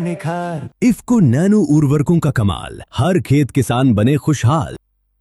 निखार। इफ्को नैनो उर्वरकों का कमाल, हर खेत किसान बने खुशहाल।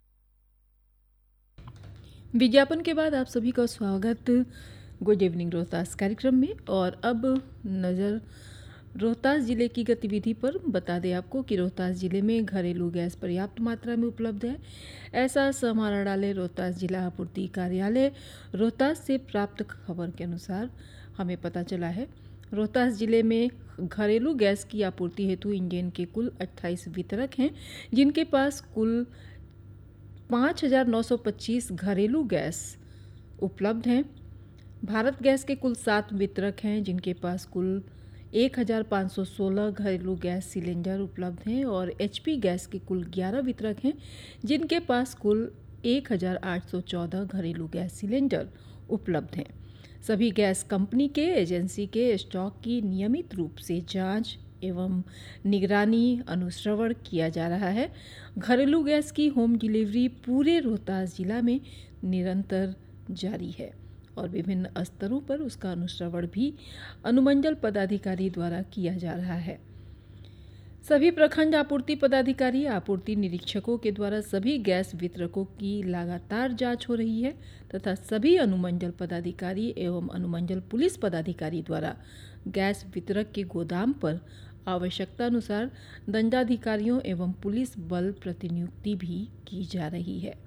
विज्ञापन के बाद आप सभी का स्वागत गुड इवनिंग रोहतास कार्यक्रम में। और अब नज़र रोहतास ज़िले की गतिविधि पर। बता दें आपको कि रोहतास ज़िले में घरेलू गैस पर्याप्त मात्रा में उपलब्ध है। ऐसा समाहरणालय रोहतास जिला आपूर्ति कार्यालय रोहतास से प्राप्त खबर के अनुसार हमें पता चला है। रोहतास ज़िले में घरेलू गैस की आपूर्ति हेतु इंडियन के कुल 28 वितरक हैं, जिनके पास कुल 5,925 घरेलू गैस उपलब्ध हैं। भारत गैस के कुल 7 वितरक हैं, जिनके पास कुल 1,516 घरेलू गैस सिलेंडर उपलब्ध हैं। और एचपी गैस के कुल 11 वितरक हैं, जिनके पास कुल 1,814 घरेलू गैस सिलेंडर उपलब्ध हैं। सभी गैस कंपनी के एजेंसी के स्टॉक की नियमित रूप से जांच एवं निगरानी अनुश्रवण किया जा रहा है। घरेलू गैस की होम डिलीवरी पूरे रोहतास जिला में निरंतर जारी है और विभिन्न स्तरों पर उसका अनुश्रवण भी अनुमंडल पदाधिकारी द्वारा किया जा रहा है। सभी प्रखंड आपूर्ति पदाधिकारी, आपूर्ति निरीक्षकों के द्वारा सभी गैस वितरकों की लगातार जांच हो रही है तथा सभी अनुमंडल पदाधिकारी एवं अनुमंडल पुलिस पदाधिकारी द्वारा गैस वितरक के गोदाम पर आवश्यकतानुसार दंडाधिकारियों एवं पुलिस बल प्रतिनियुक्ति भी की जा रही है।